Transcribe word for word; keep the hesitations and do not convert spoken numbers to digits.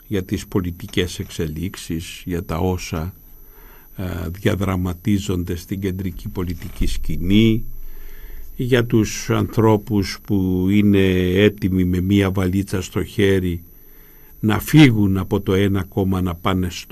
για τις πολιτικές εξελίξεις, για τα όσα ε, διαδραματίζονται στην κεντρική πολιτική σκηνή, για τους ανθρώπους που είναι έτοιμοι με μία βαλίτσα στο χέρι να φύγουν από το ένα κόμμα να πάνε στο